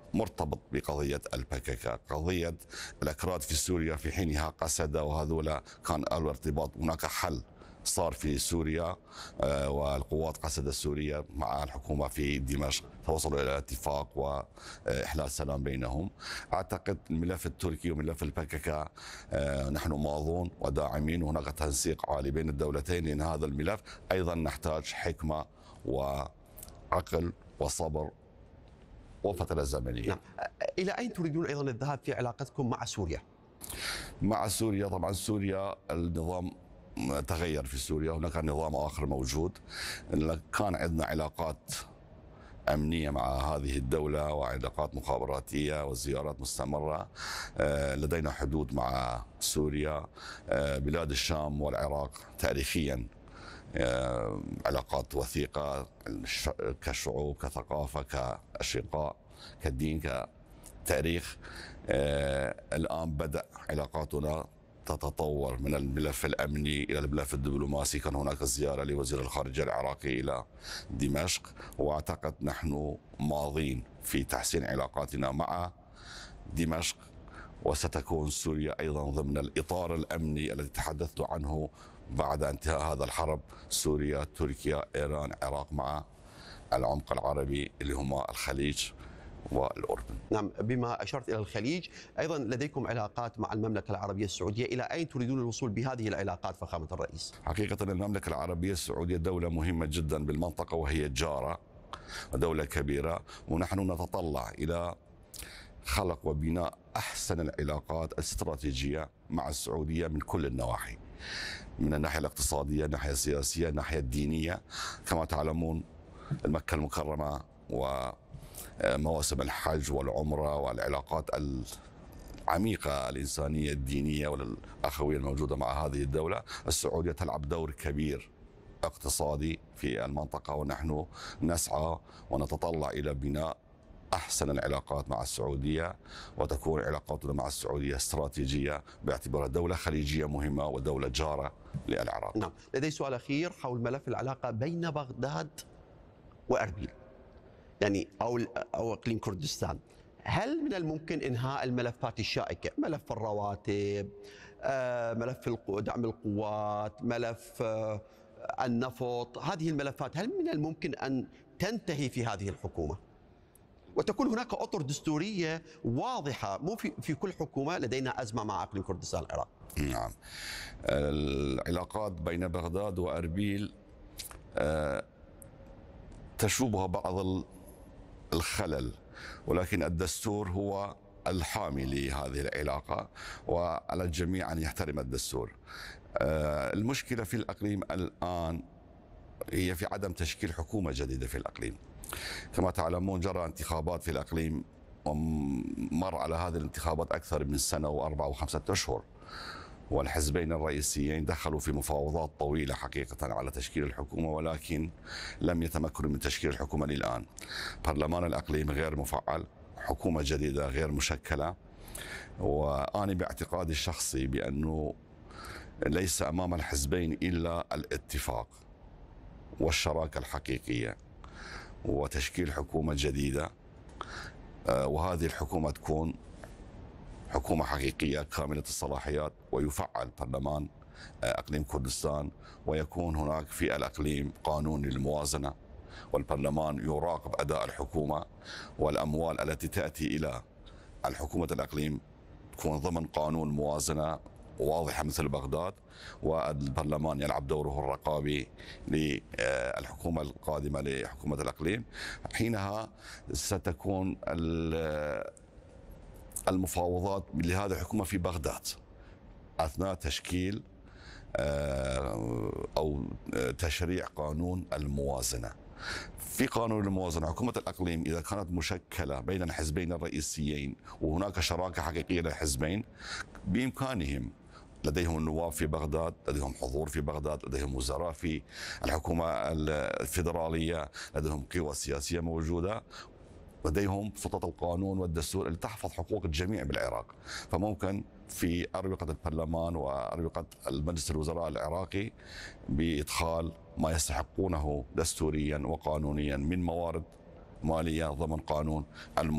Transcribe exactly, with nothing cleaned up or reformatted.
مرتبط بقضية البككة، قضية الأكراد في سوريا في حينها قسد، وهذولا كان الارتباط، هناك حل صار في سوريا آه، والقوات قسد السورية مع الحكومة في دمشق توصلوا إلى اتفاق وإحلال سلام بينهم. أعتقد الملف التركي وملف البككة آه، نحن ماضون وداعمين، وهناك تنسيق عالي بين الدولتين، لأن هذا الملف أيضا نحتاج حكمة وعقل وصبر وفترة زمنية. نعم. إلى أين تريدون أيضا الذهاب في علاقتكم مع سوريا؟ مع سوريا طبعا سوريا النظام تغير في سوريا، هناك نظام آخر موجود. كان عندنا علاقات أمنية مع هذه الدولة وعلاقات مخابراتية وزيارات مستمرة، لدينا حدود مع سوريا، بلاد الشام والعراق تاريخيا علاقات وثيقة كشعوب كثقافة كأشقاء كدين كتاريخ. الآن بدأ علاقاتنا تتطور من الملف الأمني إلى الملف الدبلوماسي. كان هناك زيارة لوزير الخارجية العراقي إلى دمشق، وأعتقد نحن ماضين في تحسين علاقاتنا مع دمشق، وستكون سوريا أيضا ضمن الإطار الأمني الذي تحدثت عنه بعد انتهاء هذا الحرب. سوريا، تركيا، إيران، العراق مع العمق العربي اللي هما الخليج والأردن. نعم، بما أشرت إلى الخليج، أيضا لديكم علاقات مع المملكة العربية السعودية، إلى أين تريدون الوصول بهذه العلاقات فخامة الرئيس؟ حقيقة المملكة العربية السعودية دولة مهمة جدا بالمنطقة، وهي جارة ودولة كبيرة، ونحن نتطلع إلى خلق وبناء أحسن العلاقات الاستراتيجية مع السعودية من كل النواحي، من الناحية الاقتصادية، الناحية السياسية، الناحية الدينية. كما تعلمون المكة المكرمة ومواسم الحج والعمرة والعلاقات العميقة الإنسانية الدينية والأخوية الموجودة مع هذه الدولة. السعودية تلعب دور كبير اقتصادي في المنطقة، ونحن نسعى ونتطلع إلى بناء أحسن العلاقات مع السعودية، وتكون علاقاتنا مع السعودية استراتيجية باعتبارها دولة خليجية مهمة ودولة جارة للعراق. نعم، لدي سؤال أخير حول ملف العلاقة بين بغداد وأربيل، يعني أو أو إقليم كردستان. هل من الممكن إنهاء الملفات الشائكة، ملف الرواتب، ملف دعم القوات، ملف النفط، هذه الملفات هل من الممكن أن تنتهي في هذه الحكومة وتكون هناك أطر دستورية واضحة؟ مو في في كل حكومة لدينا أزمة مع إقليم كردستان العراق. نعم، العلاقات بين بغداد وأربيل تشوبها بعض الخلل، ولكن الدستور هو الحامي لهذه العلاقة، وعلى الجميع أن يحترم الدستور. المشكلة في الأقليم الآن هي في عدم تشكيل حكومة جديدة في الأقليم. كما تعلمون جرى انتخابات في الأقليم، ومر على هذه الانتخابات أكثر من سنة وأربعة وخمسة أشهر، والحزبين الرئيسيين دخلوا في مفاوضات طويلة حقيقة على تشكيل الحكومة، ولكن لم يتمكنوا من تشكيل الحكومة للآن. برلمان الأقليم غير مفعل، حكومة جديدة غير مشكلة، وأنا باعتقادي الشخصي بأنه ليس أمام الحزبين إلا الاتفاق والشراكة الحقيقية وتشكيل حكومة جديدة، وهذه الحكومة تكون حكومة حقيقية كاملة الصلاحيات، ويفعل برلمان أقليم كردستان، ويكون هناك في الأقليم قانون للموازنة، والبرلمان يراقب أداء الحكومة، والأموال التي تأتي إلى الحكومة الأقليم تكون ضمن قانون موازنة واضحة مثل بغداد، والبرلمان يلعب دوره الرقابي للحكومة القادمة لحكومة الأقليم. حينها ستكون المفاوضات لهذه الحكومة في بغداد أثناء تشكيل أو تشريع قانون الموازنة. في قانون الموازنة حكومة الأقليم إذا كانت مشكلة بين الحزبين الرئيسيين وهناك شراكة حقيقية للحزبين، بإمكانهم، لديهم النواب في بغداد، لديهم حضور في بغداد، لديهم وزراء في الحكومة الفيدرالية، لديهم قوى سياسية موجودة، لديهم سلطة القانون والدستور اللي تحفظ حقوق الجميع بالعراق. فممكن في أروقة البرلمان وأروقة المجلس الوزراء العراقي بإدخال ما يستحقونه دستوريا وقانونيا من موارد مالية ضمن قانون